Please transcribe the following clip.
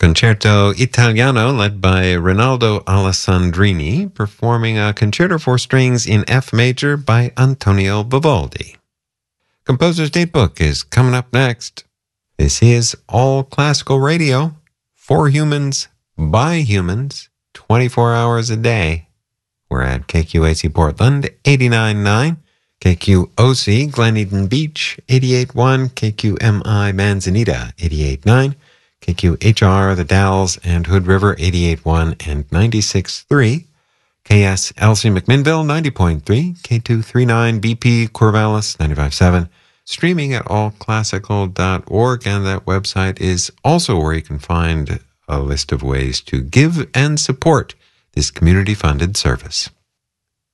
Concerto Italiano led by Rinaldo Alessandrini, performing a concerto for strings in F major by Antonio Vivaldi. Composer's Datebook is coming up next. This is All Classical Radio, for humans, by humans, 24 hours a day. We're at KQAC Portland, 89.9, KQOC Glen Eden Beach, 88.1, KQMI Manzanita, 88.9, KQHR The Dalles and Hood River, 88.1 and 96.3, KSLC McMinnville, 90.3, K239 BP Corvallis, 95.7, streaming at allclassical.org, and that website is also where you can find a list of ways to give and support this community-funded service.